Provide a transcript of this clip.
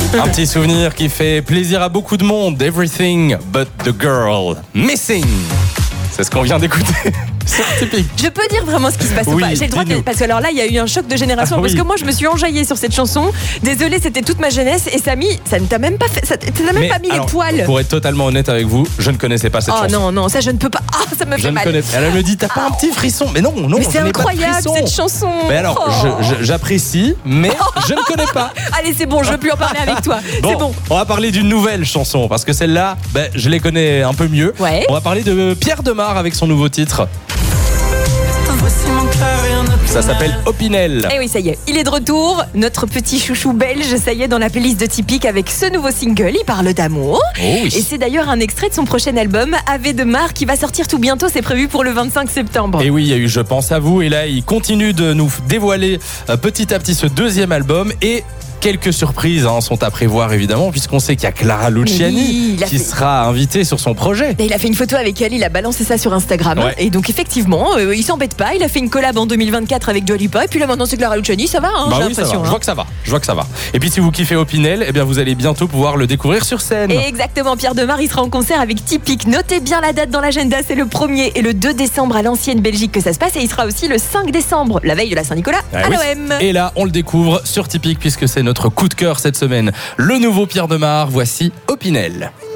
Un petit souvenir qui fait plaisir à beaucoup de monde. Everything but the girl missing. C'est ce qu'on vient d'écouter. C'est typique. Je peux dire vraiment ce qui se passe ou Oui, pas. J'ai le droit dis-nous. parce que alors là, il y a eu un choc de génération Ah, parce oui. que moi, je me suis enjaillée sur cette chanson. Désolée, c'était toute ma jeunesse et Samy, ça ne t'a même pas fait, ça t'a même pas mis alors, les poils. Pour être totalement honnête avec vous, je ne connaissais pas cette Oh chanson. non, ça je ne peux pas. Ah, ça me Je fait ne mal. connais. Elle me dit, t'as pas un petit frisson? Mais non, Mais c'est je n'ai pas de incroyable frisson. cette chanson. Mais alors, Oh. j'apprécie, mais je ne connais pas. Allez, c'est bon, je veux plus en parler avec toi. C'est bon. On va parler d'une nouvelle chanson parce que celle-là, je les connais un peu mieux. Ouais. On va parler de Pierre Demar avec son nouveau titre. Ça s'appelle Opinel. Et oui, ça y est, il est de retour. Notre petit chouchou belge, ça y est, dans la playlist de Typique avec ce nouveau single. Il parle d'amour. Oh oui. Et c'est d'ailleurs un extrait de son prochain album, Ave de Mar, qui va sortir tout bientôt. C'est prévu pour le 25 septembre. Et oui, il y a eu Je pense à vous. Et là, il continue de nous dévoiler petit à petit ce deuxième album. Et quelques surprises sont à prévoir évidemment, puisqu'on sait qu'il y a Clara Luciani Oui, il a qui fait- sera invitée sur son projet. Et il a fait une photo avec elle, il a balancé ça sur Instagram. Ouais. Et donc effectivement, il s'embête pas. Il a fait une collab en 2024 avec Dua Lipa. Et puis là maintenant c'est Clara Luciani, ça va, j'ai Oui, ça va. l'impression. Je vois que ça va. Et puis si vous kiffez Opinel, eh bien vous allez bientôt pouvoir le découvrir sur scène. Et exactement, Pierre Demar, il sera en concert avec Typique. Notez bien la date dans l'agenda, c'est le 1er et le 2 décembre à l'ancienne Belgique que ça se passe. Et il sera aussi le 5 décembre, la veille de la Saint-Nicolas, Ah à oui. l'OM. Et là, on le découvre sur Typique puisque c'est notre coup de cœur cette semaine. Le nouveau Pierre Demar, voici Opinel.